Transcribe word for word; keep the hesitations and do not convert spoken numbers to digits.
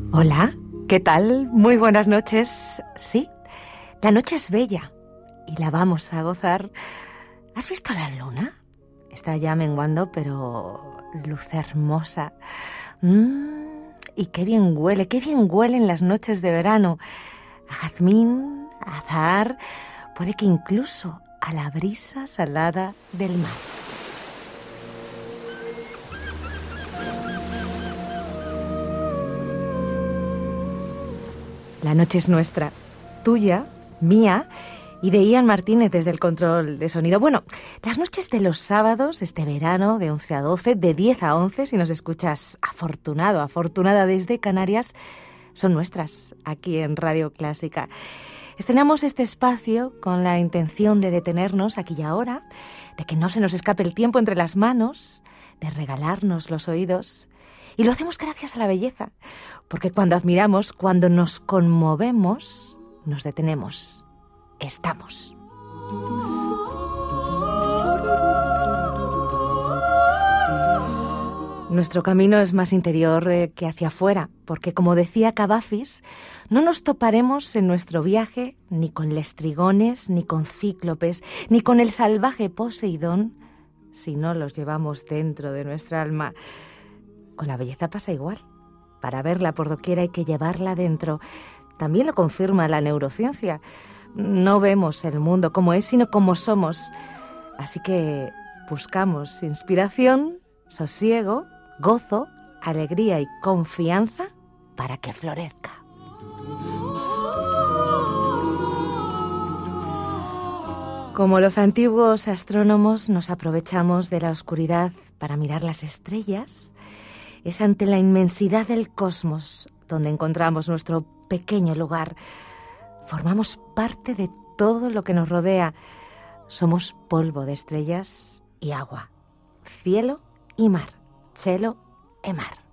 Hola, ¿qué tal? Muy buenas noches. Sí, la noche es bella y la vamos a gozar. ¿Has visto la luna? Está ya menguando, pero luz hermosa. Mm, y qué bien huele, qué bien huelen las noches de verano. A jazmín, a azahar, puede que incluso a la brisa salada del mar. La noche es nuestra, tuya, mía y de Ian Martínez desde el control de sonido. Bueno, las noches de los sábados, este verano, de once a doce, de diez a once, si nos escuchas afortunado, afortunada desde Canarias, son nuestras aquí en Radio Clásica. Estrenamos este espacio con la intención de detenernos aquí y ahora, de que no se nos escape el tiempo entre las manos, de regalarnos los oídos. Y lo hacemos gracias a la belleza, porque cuando admiramos, cuando nos conmovemos, nos detenemos, estamos. Nuestro camino es más interior eh, que hacia afuera, porque como decía Cavafis, no nos toparemos en nuestro viaje ni con lestrigones, ni con cíclopes, ni con el salvaje Poseidón, si no los llevamos dentro de nuestra alma. Con la belleza pasa igual. Para verla por doquier hay que llevarla dentro. También lo confirma la neurociencia. No vemos el mundo como es, sino como somos. Así que buscamos inspiración, sosiego, gozo, alegría y confianza para que florezca. Como los antiguos astrónomos, nos aprovechamos de la oscuridad para mirar las estrellas. Es ante la inmensidad del cosmos donde encontramos nuestro pequeño lugar. Formamos parte de todo lo que nos rodea. Somos polvo de estrellas y agua, cielo y mar, cielo e mar.